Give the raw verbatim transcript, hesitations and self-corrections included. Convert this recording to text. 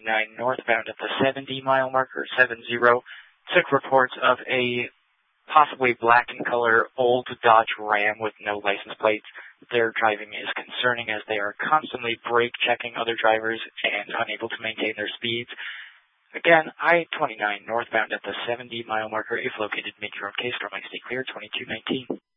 twenty-nine northbound at the seventy mile marker, seven zero. Took reports of a possibly black in color old Dodge Ram with no license plates. Their driving is concerning as they are constantly brake checking other drivers and unable to maintain their speeds. Again, I twenty-nine northbound at the seventy mile marker, if located, make your own case, or might stay clear, twenty-two nineteen.